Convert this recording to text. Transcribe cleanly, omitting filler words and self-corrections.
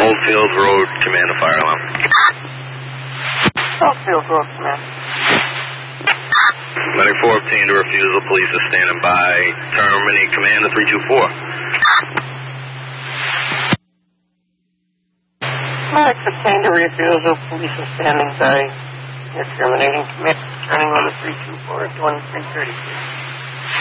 Oldfield Road, command the fire alarm. Oldfield Road, command. Medic 4 obtained a refusal. Police are standing by. Terminate command to 324. Medic obtained a refusal. Police are standing by. You're terminating command. Turning on the 324 at 2336.